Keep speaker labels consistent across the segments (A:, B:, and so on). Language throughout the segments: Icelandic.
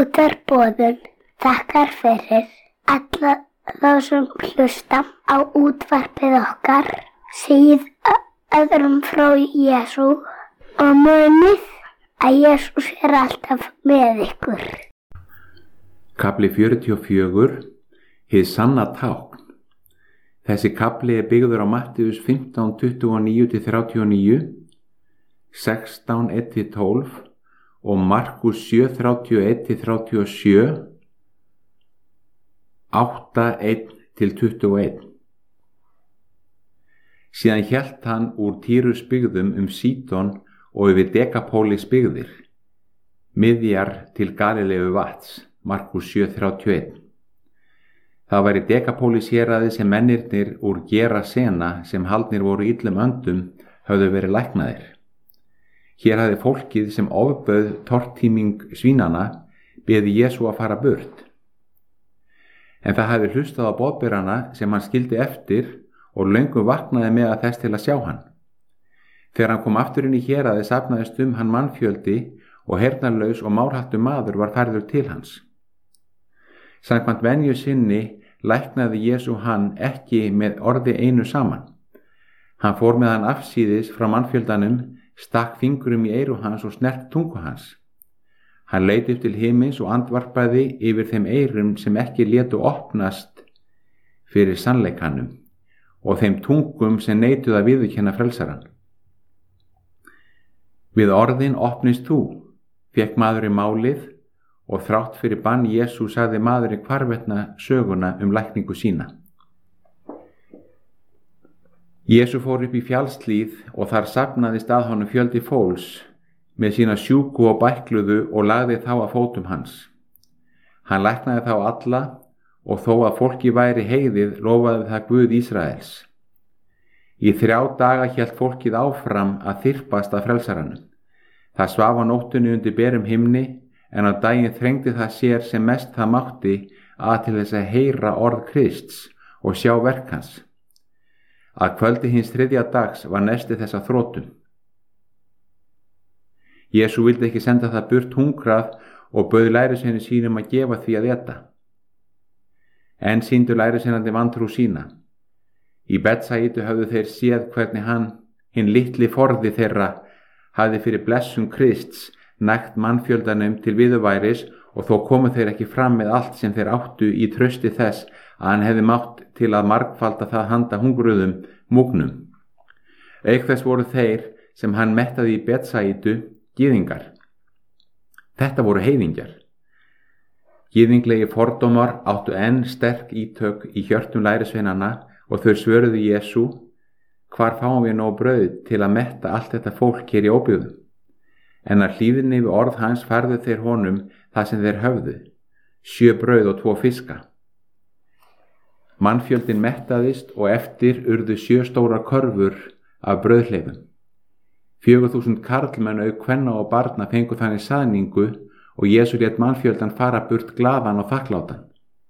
A: Útvarpsboðun þakkar fyrir alla þá sem hlusta á útvarpið okkar, segið öðrum frá Jesú og munið að Jesús alltaf með ykkur.
B: Kafli 44, hið sanna tákn. Þessi kafli byggður á Mattheus 15, 29-39, 16, 1-12 og Markus 7, 31-37, 8, 1-21. Síðan hélt hann úr Týrus byggðum Sídon og yfir Dekapólis byggðir, miðjar til Galileu vatns, Markus 7, 31. Það var í Dekapólis héraði sem mennirnir úr Gerasena sem haldnir voru illum öndum höfðu verið læknaðir. Hér hafði fólkið sem ofbauð tortíming svínana beðið Jesú að fara burt. En það hafði hlustað á boðberana sem hann skildi eftir og löngu vaknaði með að þess til að sjá hann. Þegar hann kom aftur inn í héraði safnaðist hann mannfjöldi og heyrnarlaus og márhaltur maður var færður til hans. Samkvæmt venju sinni læknaði Jesú hann ekki með orði einu saman. Hann fór með hann afsíðis frá mannfjöldanum, stakk fingrum í eyru hans og snert tungu hans. Hann leit upp til himins og andvarpaði yfir þeim eyrum sem ekki létu opnast fyrir sannleikanum og þeim tungum sem neituðu að viðurkenna frelsarann. Við orðin opnist þú, fékk maðurinn málið og þrátt fyrir bann Jesú sagði maðurinn hvarvetna söguna lækningu sína. Jesú fór upp í fjallshlíð og þar safnaðist að honum fjöldi fólks með sína sjúku og bækluðu og lagði þá að fótum hans. Hann læknaði þá alla og þó að fólki væri heiðið lofaði það Guð Ísraels. Í 3 daga hélt fólkið áfram að þyrpast að frelsaranum. Það svaf á nóttunni undir berum himni en á daginn þrengdi það sér sem mest það mátti að til þess að heyra orð Krists og sjá verk hans. Að kvöldi hins 3. dags var nesti þessa þrótum. Jesú vildi ekki senda það burt hungrað og bauð lærisveinum sínum að gefa því að éta. En sýndu lærisveinarnir vantrú sína. Í Betsaidu höfðu þeir séð hvernig hann, hinn litli forði þeirra, hafði fyrir blessun Krists nægt mannfjöldanum til viðurværis og þó komu þeir ekki fram með allt sem þeir áttu í trausti þess að hann hefði mátt til að margfalda það handa hungruðum múgnum. Auk þess voru þeir sem hann mettaði í Betsaidu gyðingar. Þetta voru heiðingjar. Gyðinglegi fordómar áttu enn sterk ítök í hjörtum lærisveinanna og þau svöruðu Jesú: hvar fáum við nóg brauð til að metta allt þetta fólk hér í óbyggðum? En að hlýðinni við orð hans færðu þeir honum það sem þeir höfðu, 7 brauð og 2 fiska. Mannfjöldin mettaðist og eftir urðu 7 stórar körfur af brauðhleifum. 4.000 karlmenn auk kvenna og barna fengu þannig saðningu og Jesú lét mannfjöldan fara burt glaðan og þakklátan.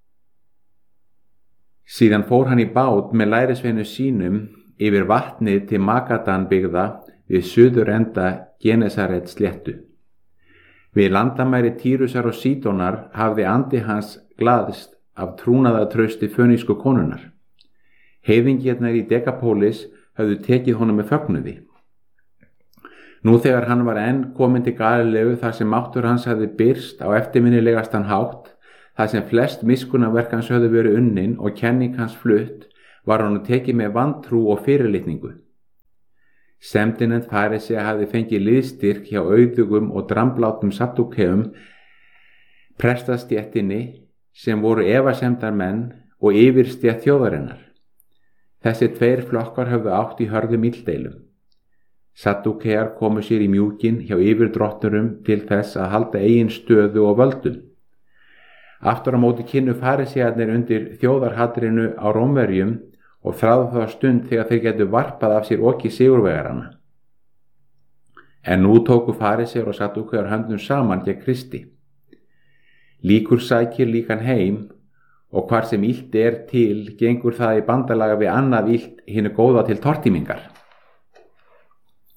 B: Síðan fór hann í bát með lærisveinu sínum yfir vatnið til Magadan byggða við suðurenda Genesaret sléttu. Við landamæri Týrusar og Sídonar hafði andi hans glaðst af trúnaðartrausti fönísku konunnar. Heiðingjarnir í Dekapólis höfðu tekið honum með fögnuði. Nú þegar hann var enn kominn til Galileu þar sem máttur hans hafði birst á eftirminnilegastan hátt, þar sem flest miskunnaverk hans höfðu verið unnin og kenning hans flutt, var hann tekið með vantrú og fyrirlitningu. Semdinend farisea hafði fengið liðstyrk hjá auðugum og dramblátum saddúkeum, prestastéttinni sem voru efasemdarmenn og yfirstétt þjóðarinnar. Þessi 2 flokkar höfðu átt í hörðum illdeilum. Saddúkear komu sér í mjúkin hjá yfirdrotturum til þess að halda eigin stöðu og völdum. Aftur á móti kynnu farisearnir undir þjóðarhatrinu á Rómverjum og þráðu þá stund þegar þeir getu varpað af sér oki sigurvegarana. En nú tóku farisear og saddúkear höndum saman gegn Kristi. Líkur sækir líkan heim og hvar sem illt til, gengur það í bandalaga við annað illt hinu góða til tortímingar.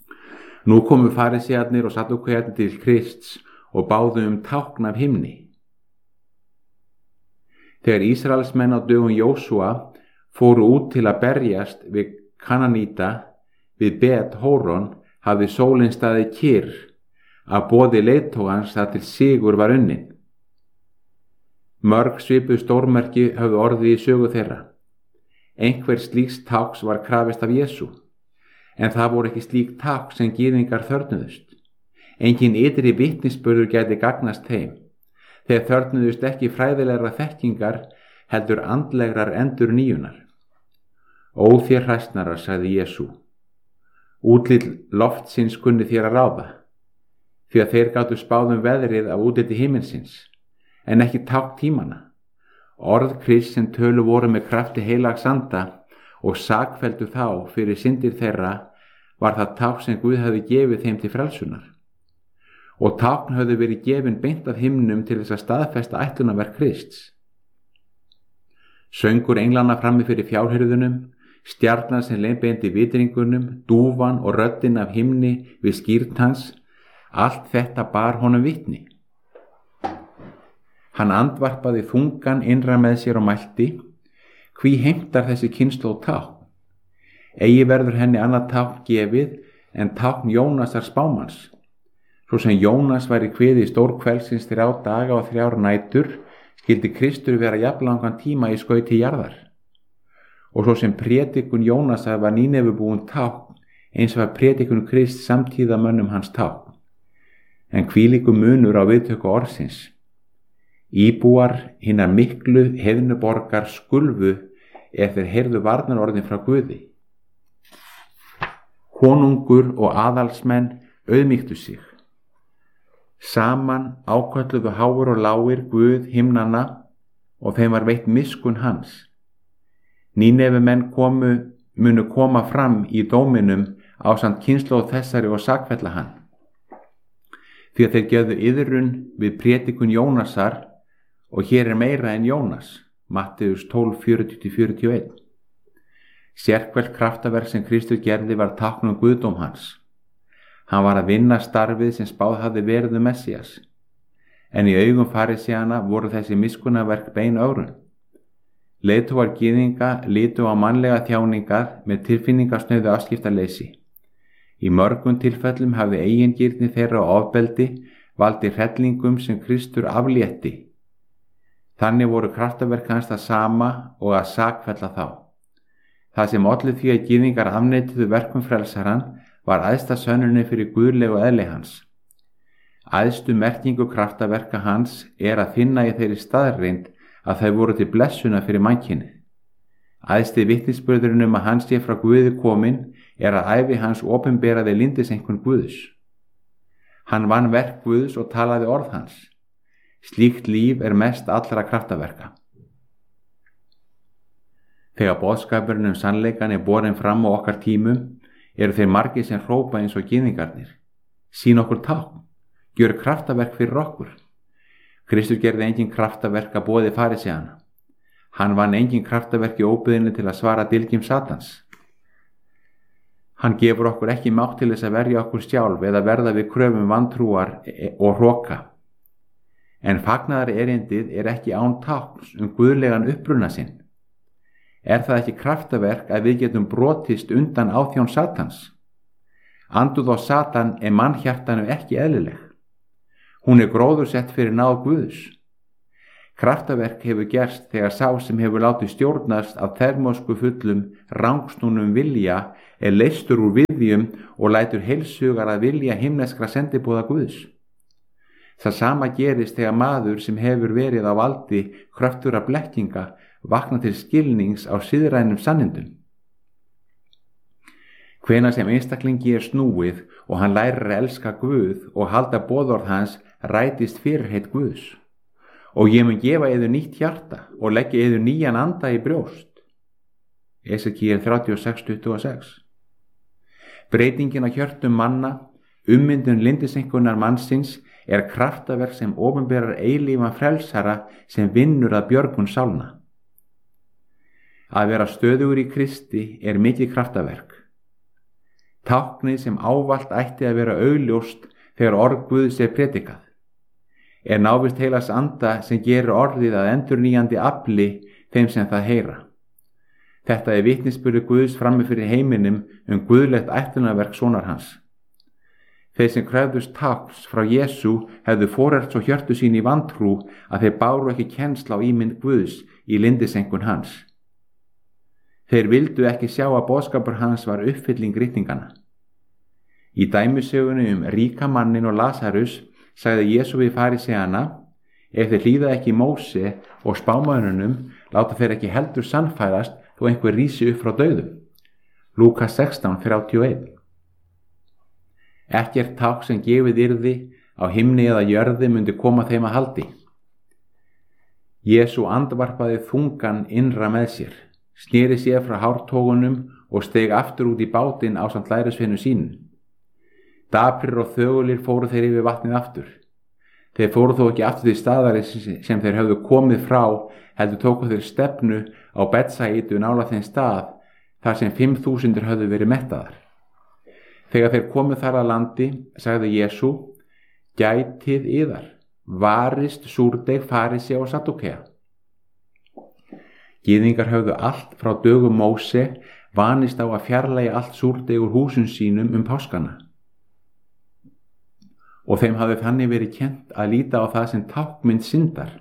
B: Nú komu farisearnir og saddúkearnir til Krists og báðu tákn af himni. Þegar Ísraelsmenn á dögum Jósúa fóru út til að berjast við Kananíta við Bet Hóron, hafði sólin staðið kyrr að boði leiðtogans þar til sigur var unnin. Mörg svipuð stórmerki höfðu orðið í sögu þeirra. Einhver slíks tákns var krafist af Jesú, en það voru ekki slík tákn sem gyðingar þörfnuðust. Engin ytri vitnisburður gæti gagnast þeim. Þeir þörfnuðust ekki fræðilegra þekkingar, heldur andlegrar endurnýjunar. Ó þér hræsnarar, sagði Jesú. Útlit loftsins kunni þér að ráða, því að þeir gátu spáð veðrið af útliti himinsins, en ekki tákn tímana. Orð Krists sem tölu voru með krafti heilags anda og sakfelldu þá fyrir syndir þeirra var það tákn sem Guð hefði gefið þeim til frelsunar. Og tákn höfðu verið gefin beint af himnum til þess að staðfesta ætlunarverk Krists. Söngur englanna frammi fyrir fjárhirðunum, stjarnan sem leiðbeindi vitringunum, dúfan og röddin af himni við skýrt hans, allt þetta bar honum vitni. Hann andvarpaði þungan innra með sér og mælti: Hví heimtar þessi kynslóð tákn? Eigi verður henni annað tákn gefið en tákn Jónasar spámanns. Svo sem Jónas væri kviði stórkvelsins 3 daga og 3 nætur, skyldi Kristur vera jafnlangan tíma í skauti jarðar. Og svo sem prédikun Jónasar var nýnefubúin tákn, eins var prédikun Krist samtíða mönnum hans tákn. En hvílíkur munur á viðtöku orðsins. Íbúar hinnar miklu heiðnuborgar skulfu þeir heyrðu varnarorðin frá Guði. Konungur og aðalsmenn auðmýktu sig. Saman ákölluðu háir og lágir Guð himnanna og þeim var veitt miskunn hans. Nínefumenn munu koma fram í dóminum ásamt kynslóð þessari og sakfella hann. Því að þeir gefðu iðrun við prédikun Jónasar, og hér er meira en Jónas, Matteus 12:40-41. Sérhvert kraftaverk sem Kristur gerði var tákn guðdóm hans. Hann var að vinna starfið sem spáð hafði verið Messías. En í augum farisæana voru þessi miskunnaverk bein ögrun. Leiðtogar gyðinga litu á mannlega þjáningar með tilfinningasnauðu afskiptaleysi. Í mörgum tilfellum hafði eigingirni þeirra og ofbeldi valdið hrellingum sem Kristur aflétti. Þannig voru kraftaverk hans það sama og að sakfella þá. Það sem olli því að gyðingar afneituðu verkum frelsaran var æðsta sönnunin fyrir guðlegu eðli hans. Æðstu merkingu kraftaverka hans er að finna í þeirri staðreynd að þau voru til blessuna fyrir mannkynið. Æðsti vitnisburðurinn að hann sé frá Guði kominn er að ævi hans opinberaði lyndiseinkunn Guðs. Hann vann verk Guðs og talaði orð hans. Slíkt líf er mest allra kraftaverka. Þegar boðskapurinn sannleikan er borin fram á okkar tímum, eru þeir margir sem hrópa eins og gyðingarnir: Sýn okkur tákn, gjör kraftaverk fyrir okkur. Kristur gerði engin kraftaverk að boði farisæana. Hann vann engin kraftaverk í óbyggðinni til að svara dylgjum Satans. Hann gefur okkur ekki mátt til þess að verja okkur sjálf eða verða við kröfum vantrúar og hroka. En fagnaðar erindið er ekki án tákns guðlegan uppruna sinn. Er það ekki kraftaverk að við getum brotist undan áþjón Satans? Anduð á Satan er mannhjartanu ekki eðlileg. Hún er gróðursett fyrir náð Guðs. Kraftaverk hefur gerst þegar sá sem hefur látið stjórnast af þermósku fullum rangsnúnum vilja er leystur úr viðjum og lætur heilsugar að vilja himneskra sendiboða Guðs. Það sama gerist þegar maður sem hefur verið á valdi kröftugra blekkinga vakna til skilnings á siðrænum sannindum. Hvenær sem einstaklingi er snúið og hann lærir að elska Guð og halda boðorð hans, rætist fyrirheit Guðs. Og ég mun gefa yður nýtt hjarta og leggja yður nýjan anda í brjóst. Esekíel 36:26. Breytingin á hjörtum manna, ummyndun lyndiseinkunnar mannsins, er kraftaverk sem opinberar eilífan frelsara sem vinnur að björgun sálna. Að vera stöðugur í Kristi er mikið kraftaverk. Táknið sem ávallt ætti að vera augljóst þegar orð Guðs er predikað. návist heilags anda sem gerir orðið að endurnýjandi afli þeim sem það heyra. Þetta er vitnisburður Guðs frammi fyrir heiminum guðlegt ætlunarverk sonar hans. Þeir sem kröfðust tákns frá Jesú hefðu forert svo hjörtu sín í vantrú að þeir báru ekki kennsl á ímynd Guðs í lindisenkun hans. Þeir vildu ekki sjá að boðskapur hans var uppfylling ritninganna. Í dæmisögunni ríka mannin og Lasarus sagði Jesú við faríseana: ef þeir hlýða ekki Móse og spámönnunum, láta þeir ekki heldur sannfærast þó einhver rísi upp frá dauðum. Lúkas 16:31. Ekkert tákn sem gefið yrði á himni eða jörði myndi koma þeim að haldi. Jesú andvarpaði þungan innra með sér, sneri sér frá hártogunum og steig aftur út í bátinn ásamt lærisveinum sínum. Daprir og þögulir fóru þeir yfir vatnið aftur. Þeir fóru þó ekki aftur til staðar sem þeir höfðu komið frá, heldur tóku þeir stefnu á Betsaidu nálægt þeim stað þar sem 5.000 höfðu verið mettaðar. Þegar þeir komu þar að landi, sagði Jesú: gætið yðar, varist súrdeig farísea og sadúkea. Gyðingar höfðu allt frá dögum Móse vanist á að fjarlægja allt súrdeig úr húsum sínum páskana. Og þeim hafði þannig verið kennt að líta á það sem táknmynd syndar.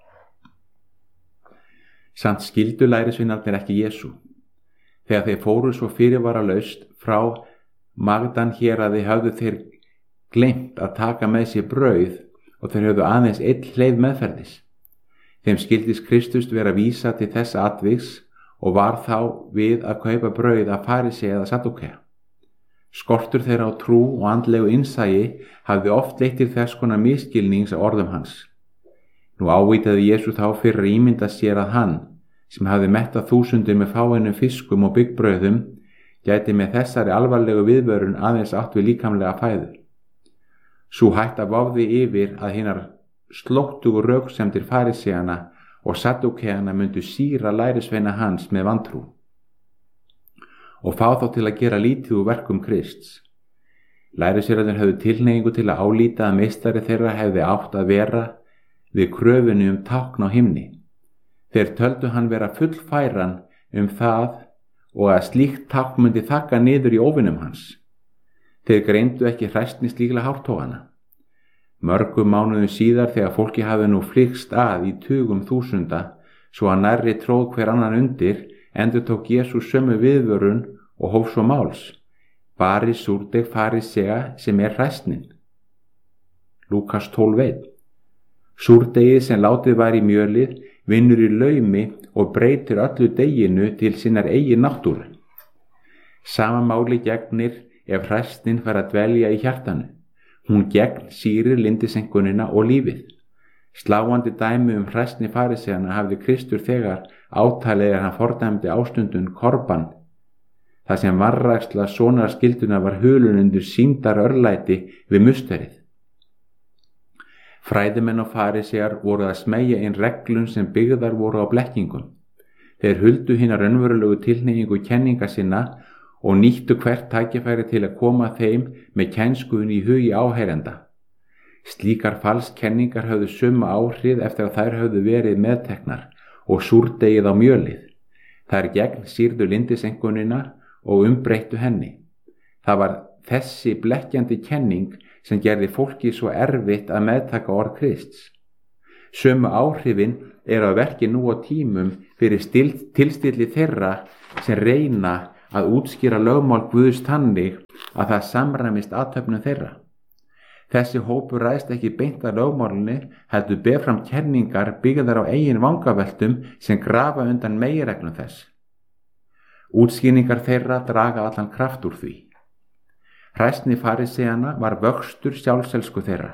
B: Samt skildu lærisveinarnir ekki Jesú. Þegar þeir fóru svo fyrirvaralaust frá Magdan héraði höfðu þeir gleymt að taka með sér brauð og þeir höfðu aðeins einn hleið meðferðis. Þeim skildist Kristus vera vísa til þess atviks og var þá við að kaupa brauð af farísea eða sadúkea. Skortur þeirra á trú og andlegu innsæi hafði oft leitt til þess konar misskilnings á orðum hans. Nú ávítaði Jesú þá fyrir að ímynda sér að hann, sem hafði mettað 1000 með fáeinum fiskum og byggbrauðum, gæti með þessari alvarlegu viðvörun aðeins átt við líkamlega fæðu. Sú hætta vofði yfir að hinar slóttugu röksemdir faríseana og sadúkeana myndu sýra lærisveina hans með vantrú og fá þá til að gera lítið úr verkum Krists. Lærisveinarnir höfðu tilhneigingu til að álíta að meistari þeirra hefði átt að vera við kröfunni tákn á himni. Þeir töldu hann vera fullfæran það og að slíkt tákn myndi þakka niður í óvinum hans. Þeir greindu ekki hræstni slíkla hártogana. Mörgum mánuðum síðar, þegar fólki hafði nú flykst að í tugum þúsunda, svo að nærri tróð hver annan undir, endurtók Jesú sömu viðvörun og hóf svo máls: bari súrdeig farísea sem hræstnin. Lúkas 12:1. Súrdeigið sem látið var í mjölið vinnur í laumi og breytir öllu deiginu til sinnar eigin náttúru. Sama máli gegnir ef hræstnin fær að dvelja í hjartanu. Hún gegn sýrir lindisenkunina og lífið. Sláandi dæmi hræstni faríseana hafði Kristur þegar átalið hann fordæmdi ástundun korban, þar sem vanræksla sonarskilduna var hulun undir sýndar örlæti við musterið. Fræðimenn og farísear voru að smeygja inn reglum sem byggðar voru á blekkingum. Þeir huldu hina raunverulegu tilhneigingu kenninga sinna og nýttu hvert tækifæri til að koma þeim með kænskuðun í hugi áheyrenda. Slíkar falskenningar höfðu sömu áhrif eftir að þær höfðu verið meðteknar og súrdegið á mjölið. Þær gegn sýrðu lindisenkunina og umbreyttu henni. Það var þessi blekkjandi kenning sem gerði fólki svo erfitt að meðtaka orð Krists. Sömu áhrifin að verki nú á tímum fyrir tilstilli þeirra sem reyna að útskýra lögmál Guðs þannig að það samræmist athöfnum þeirra. Þessi hópur ræðst ekki beint að lögmálinu, heldur ber fram kenningar byggðar á eigin vangaveltum sem grafa undan meginreglum þess. Útskýringar þeirra draga allan kraft úr því. Hræstni faríseana var vöxtur sjálfselsku þeirra.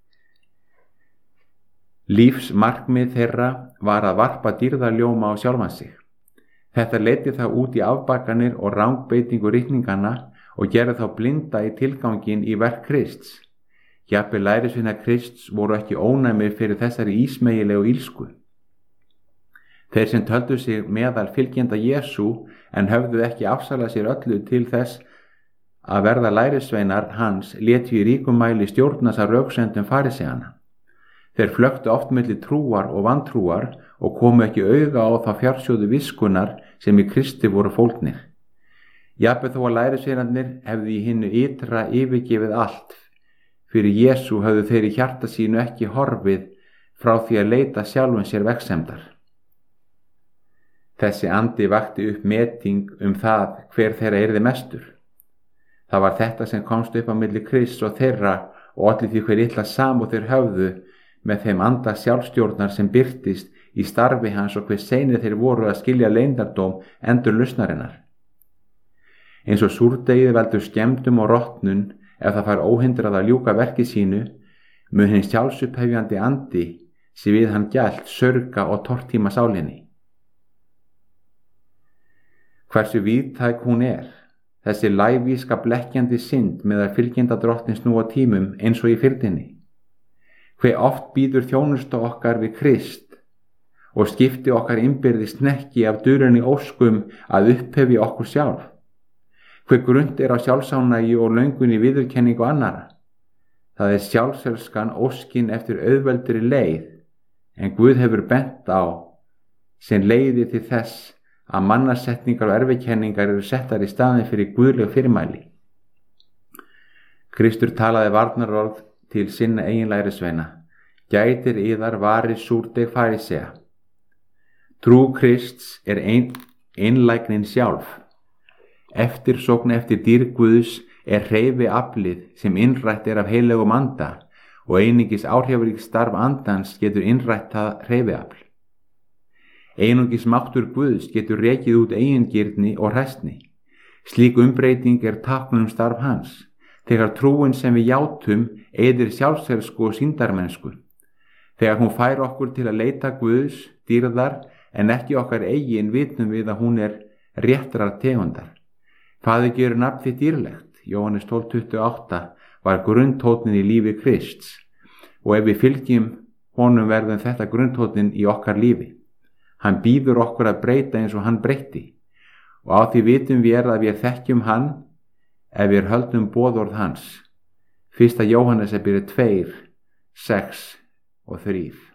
B: Lífsmarkmið þeirra var að varpa dýrðarljóma á sjálfan sig. Þetta leiddi þá út í afbakanir og rangbeitingu ritninganna og gerði þá blinda í tilgangin í verk Krists. Jafnvel lærisveinar Krists voru ekki ónæmir fyrir þessari ísmegilegu ílsku. Þeir sem töldu sig meðal fylgjenda Jesú en höfðu ekki afsalað sér öllu til þess að verða lærisveinar hans létu í ríkum mæli stjórnast af röksendum faríseana. Þeir flöktu oft milli trúar og vantrúar og komu ekki auga á þá fjársjóðu viskunnar sem í Kristi voru fólgnir. Jafnvel þó að lærisveinarnir hefðu í hinnu ytra yfirgefið allt, fyrir Jesú höfðu þeir í hjarta sínu ekki horfið frá því að leita sjálfum sér vegsemdar. Þessi andi vakti upp meting það hver þeirra yrði mestur. Það var þetta sem komst upp á milli Krists og þeirra og olli því hver illa samúð þeir höfðu með þeim anda sjálfstjórnar sem birtist í starfi hans og hver seinir þeir voru að skilja leyndardóm endurlausnarinnar. Eins og súrdegið veldur skemmdum og rotnun ef það fær óhindrað að ljúka verki sínu, mun hinn sjálfsupphefjandi andi sem við hann gælt sörga og tortíma sálinni. Hversu víðtæk hún þessi lævíska blekkjandi synd meðal fylgjenda drottins nú á tímum eins og í fyrndinni. Hve oft býður þjónusta okkar við Krist og skipti okkar innbyrðis hnekki af dulunni óskum að upphefja okkur sjálf. Hve grunnt á sjálfsánægi og löngun í viðurkenningu annarra. Það sjálfselskan óskin eftir auðveldri leið, en Guð hefur bent á sem leiði til þess að mannasetningar og erfikenningar eru settar í staðinn fyrir guðleg fyrirmæli. Kristur talaði varnarorð til sinna eigin lærisveina: gætir yðar varið súrdeg farisea. Trú Krists einlægnin sjálf. Eftirsókn eftir dýrð Guðs hreyfi aflið sem innrætt af heilögum anda og einungis áhrifaríkt starf andans getur innrætt það hreyfiafl. Einungis máttur Guðs getur rekið út eigingirni og hræsni. Slík umbreyting tákn starf hans, þegar trúin sem við játum eyðir sjálfselsku og sýndarmennsku. Þegar hún fær okkur til að leita Guðs dýrðar en ekki okkar eigin vitum við að hún réttrar tegundar. Faðir gerir nafn þitt dýrlegt, Jóhannes 12:28, var grunntónnin í lífi Krists, og ef við fylgjum honum verðum þetta grunntónnin í okkar lífi. Hann býður okkur að breyta eins og hann breytti, og á því vitum við að við þekkjum hann ef við höldum boðorð hans. 1. Jóhannes 2:6 og 3.